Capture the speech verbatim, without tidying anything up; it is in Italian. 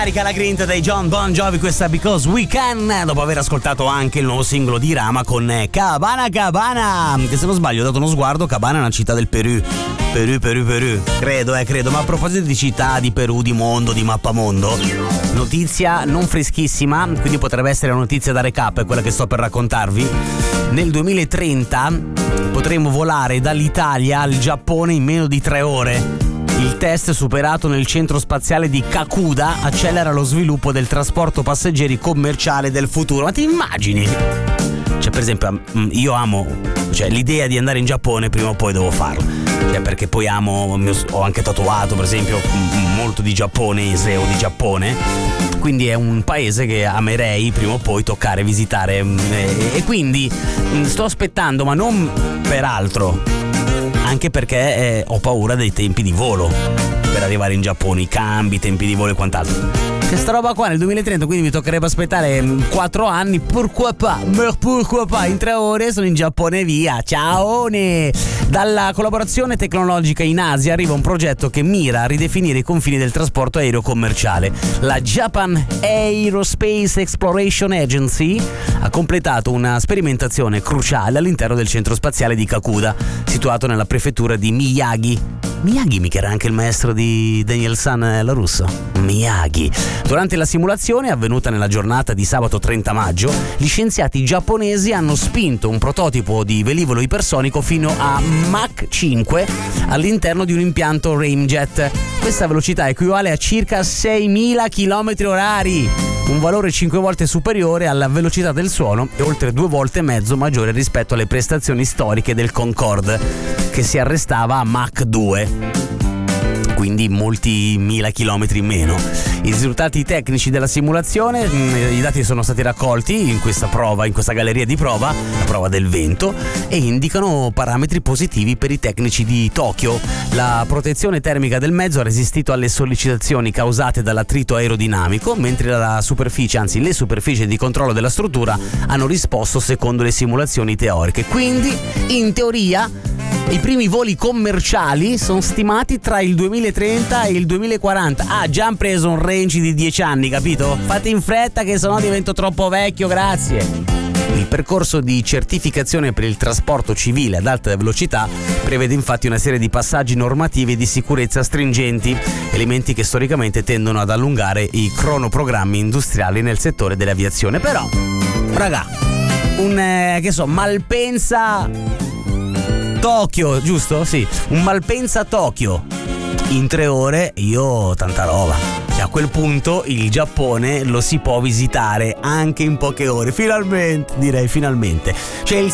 Carica la grinta dei John Bon Jovi, questa Because We Can, dopo aver ascoltato anche il nuovo singolo di Rama con Cabana Cabana, che se non sbaglio ho dato uno sguardo, Cabana è una città del Perù. Perù, Perù, Perù, credo, eh, credo. Ma a proposito di città, di Perù, di mondo, di mappamondo, notizia non freschissima, quindi potrebbe essere una notizia da recap, è quella che sto per raccontarvi. Nel duemilatrenta potremo volare dall'Italia al Giappone in meno di tre ore. Il test superato nel centro spaziale di Kakuda accelera lo sviluppo del trasporto passeggeri commerciale del futuro. Ma ti immagini? Cioè, per esempio, io amo, cioè, l'idea di andare in Giappone, prima o poi devo farlo. Cioè, perché poi amo, ho anche tatuato, per esempio, molto di giapponese o di Giappone. Quindi è un paese che amerei prima o poi toccare, visitare. E quindi sto aspettando, ma non per altro. Anche perché eh, ho paura dei tempi di volo per arrivare in Giappone, i cambi, i tempi di volo e quant'altro. Che sta roba qua nel duemilatrenta, quindi mi toccherebbe aspettare quattro anni. Pourquoi pas? Pourquoi pas? In tre ore sono in Giappone, via. Ciao! Dalla collaborazione tecnologica in Asia arriva un progetto che mira a ridefinire i confini del trasporto aereo commerciale. La Japan Aerospace Exploration Agency ha completato una sperimentazione cruciale all'interno del centro spaziale di Kakuda, situato nella prefettura di Miyagi. Miyagi mica era anche il maestro di Daniel San La Russo. Miyagi. Durante la simulazione, avvenuta nella giornata di sabato trenta maggio, gli scienziati giapponesi hanno spinto un prototipo di velivolo ipersonico fino a Mach cinque all'interno di un impianto Ramjet. Questa velocità equivale a circa seimila chilometri orari, un valore cinque volte superiore alla velocità del suono e oltre due volte e mezzo maggiore rispetto alle prestazioni storiche del Concorde, che si arrestava a Mach due. Quindi molti mila chilometri in meno. I risultati tecnici della simulazione, mh, i dati sono stati raccolti in questa prova, in questa galleria di prova, la prova del vento, e indicano parametri positivi per i tecnici di Tokyo. La protezione termica del mezzo ha resistito alle sollecitazioni causate dall'attrito aerodinamico, mentre la superficie, anzi le superfici di controllo della struttura hanno risposto secondo le simulazioni teoriche. Quindi, in teoria, i primi voli commerciali sono stimati tra il duemilatrenta e il duemilaquaranta. Ah, già han preso un range di dieci anni, capito? Fate in fretta che sennò divento troppo vecchio, grazie. Il percorso di certificazione per il trasporto civile ad alta velocità prevede infatti una serie di passaggi normativi e di sicurezza stringenti, elementi che storicamente tendono ad allungare i cronoprogrammi industriali nel settore dell'aviazione. Però, raga, un, eh, che so, Malpensa Tokyo, giusto? Sì, un Malpensa Tokyo in tre ore, io tanta roba. Cioè, a quel punto il Giappone lo si può visitare anche in poche ore, finalmente, direi finalmente. C'è il